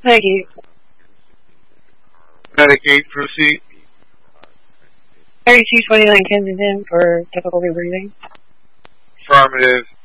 Thank you. Medicaid proceed. 3229 Kensington for difficulty breathing. Affirmative.